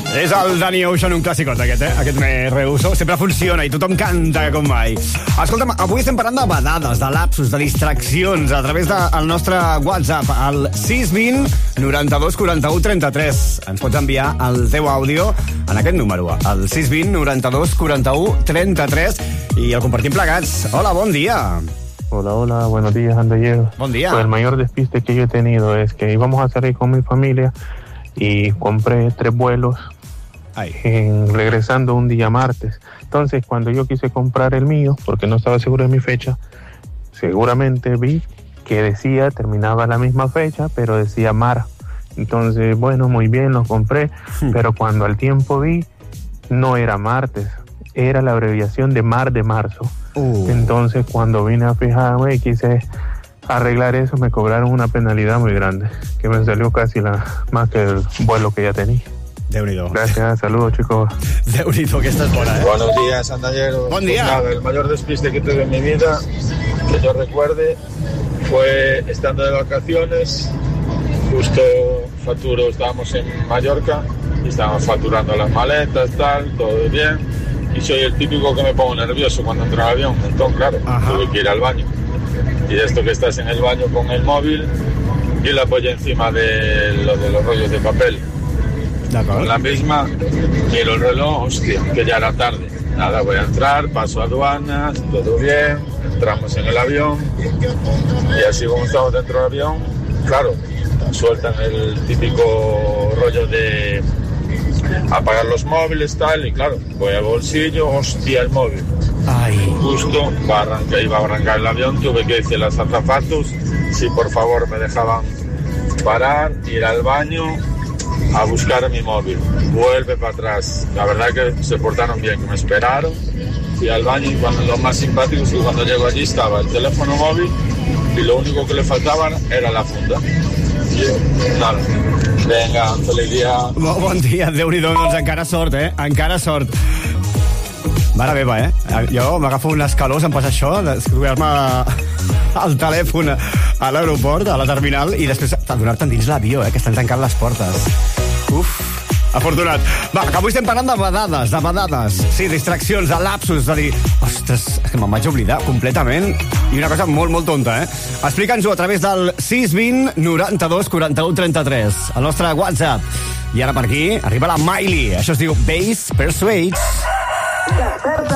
És el Danny Ocean, un clàssicot aquest, aquest Me Rehuso. Sempre funciona i tothom canta com mai. Escolta'm, avui estem parlant de badades, de lapsus, de distraccions, a través del nostre WhatsApp, al 620 92 41 33. Ens pots enviar el teu àudio en aquest número, al 620 92 41 33, i el compartim plegats. Hola, bon dia. Hola, buenos días, Andallero. Buen día. Pues el mayor despiste que yo he tenido es que íbamos a salir con mi familia y compré 3 vuelos regresando un día martes. Entonces, cuando yo quise comprar el mío, porque no estaba seguro de mi fecha, seguramente vi que decía, terminaba la misma fecha, pero decía Mar. Entonces, bueno, muy bien, lo compré, pero cuando al tiempo vi, no era martes, era la abreviación de Mar de marzo. Entonces, cuando vine a fijarme y quise arreglar eso, me cobraron una penalidad muy grande, que me salió casi más que el vuelo que ya tenía. Déu-n'hi-do. Gracias, saludos, chicos. Déu-n'hi-do, aquesta és bona, Buenos días, Andallero. Buen día. Pues nada, el mayor despiste que tuve en mi vida, que yo recuerde, fue estando de vacaciones, justo estábamos en Mallorca, y estábamos facturando las maletas, tal, todo bien, y soy el típico que me pongo nervioso cuando entro al avión, entonces claro, tuve que ir al baño. Y esto que estás en el baño con el móvil y la apoyo encima de los rollos de papel. Con la misma, miro el reloj, hostia, que ya era tarde. Nada, voy a entrar, paso aduanas, todo bien, entramos en el avión y así como estamos dentro del avión, claro, sueltan el típico rollo de apagar los móviles, tal, y claro, voy al bolsillo, hostia, el móvil. Justo iba a arrancar el avión, tuve que decirle a los azafatos si por favor me dejaban parar, ir al baño a buscar mi móvil. Vuelve para atrás. La verdad que se portaron bien, que me esperaron. Fui al baño y cuando lo más simpático es que cuando llego allí estaba el teléfono móvil y lo único que le faltaba era la funda. I jo, nada. Vinga, feliç dia. Bon dia, Déu-n'hi-do, doncs encara sort, encara sort. Mare meva, jo m'agafo unes calors, em passa això, d'escriure-me al telèfon a l'aeroport, a la terminal, i després d'adonar-te'n dins l'avió, que estan tancant les portes. Uf, afortunat. Va, que avui estem parlant de badades. Sí, distraccions, de lapsus, de dir, ostres, és que me'n vaig oblidar completament. I una cosa molt, molt tonta, Explica'ns-ho a través del 620 92 41 33, el nostre WhatsApp. I ara per aquí arriba la Miley. Això es diu Bass Persuades.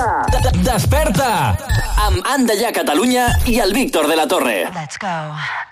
Desperta! Amb Andallà Catalunya i el Víctor de la Torre. Let's go.